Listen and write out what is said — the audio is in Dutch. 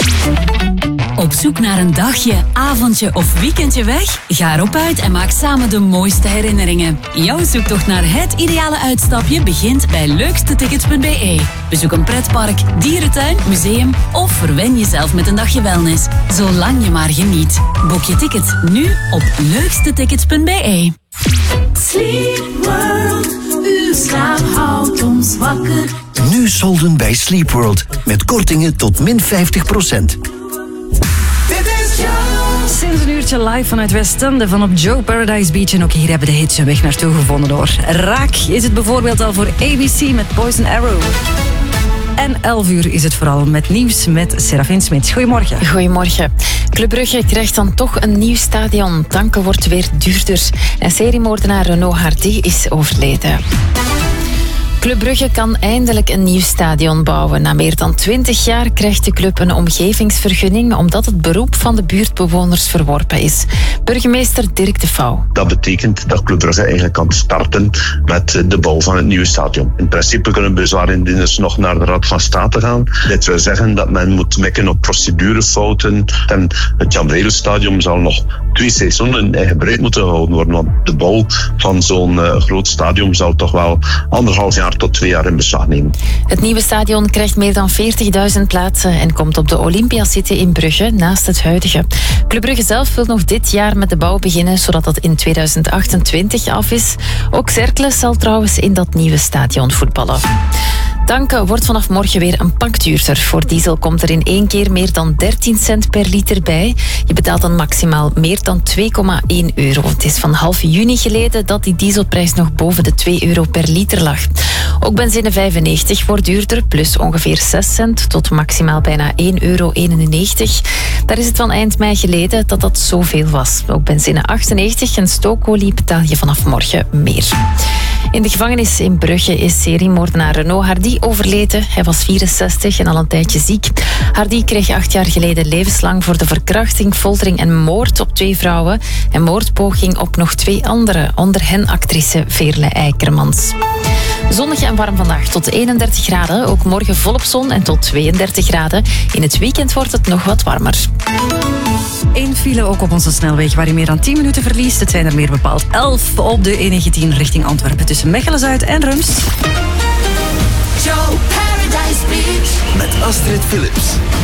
Op zoek naar een dagje, avondje of weekendje weg? Ga erop uit en maak samen de mooiste herinneringen. Jouw zoektocht naar het ideale uitstapje begint bij leukstetickets.be. Bezoek een pretpark, dierentuin, museum of verwen jezelf met een dagje wellness. Zolang je maar geniet. Boek je tickets nu op leukstetickets.be. Sleep World, uw slaap houdt ons wakker. Nu solden bij Sleep World met kortingen tot min 50%. Sinds een uurtje live vanuit Westende van op Joe Paradise Beach. En ook hier hebben de hits hun weg naartoe gevonden door. Raak is het bijvoorbeeld al voor ABC met Poison Arrow. En 11 uur is het vooral met nieuws met Serafin Smits. Goedemorgen. Goedemorgen. Club Brugge krijgt dan toch een nieuw stadion. Tanken wordt weer duurder. En seriemoordenaar Renaud Hardy is overleden. Club Brugge kan eindelijk een nieuw stadion bouwen. Na meer dan 20 jaar krijgt de club een omgevingsvergunning omdat het beroep van de buurtbewoners verworpen is. Burgemeester Dirk de Vouw. Dat betekent dat Club Brugge eigenlijk kan starten met de bouw van het nieuwe stadion. In principe kunnen bezwaardieners nog naar de Raad van State gaan. Dit wil zeggen dat men moet mikken op procedurefouten. En het Jan Bredel-stadion zal nog 2 seizoenen in gebruik moeten gehouden worden. Want de bouw van zo'n groot stadion zal toch wel 1,5 jaar tot 2 jaar in beslag nemen. Het nieuwe stadion krijgt meer dan 40.000 plaatsen en komt op de Olympiacity in Brugge naast het huidige. Club Brugge zelf wil nog dit jaar met de bouw beginnen, zodat dat in 2028 af is. Ook Cercle zal trouwens in dat nieuwe stadion voetballen. Tanken wordt vanaf morgen weer een pak duurder. Voor diesel komt er in 1 keer meer dan 13 cent per liter bij. Je betaalt dan maximaal meer dan 2,1 euro. Het is van half juni geleden dat die dieselprijs nog boven de 2 euro per liter lag. Ook benzine 95 wordt duurder, plus ongeveer 6 cent tot maximaal bijna 1,91 euro. Daar is het van eind mei geleden dat dat zoveel was. Ook benzine 98 en stookolie betaal je vanaf morgen meer. In de gevangenis in Brugge is seriemoordenaar Renaud Hardy overleden. Hij was 64 en al een tijdje ziek. Hardy kreeg 8 jaar geleden levenslang voor de verkrachting, foltering en moord op 2 vrouwen. En moordpoging op nog 2 anderen, onder hen actrice Veerle Eikermans. Zonnig en warm vandaag tot 31 graden. Ook morgen volop zon en tot 32 graden. In het weekend wordt het nog wat warmer. 1 file ook op onze snelweg waar je meer dan 10 minuten verliest. Het zijn er meer bepaald 11 op de E19 richting Antwerpen tussen Mechelen-Zuid en Rumst. Joe Paradise Beach. Met Astrid Philips.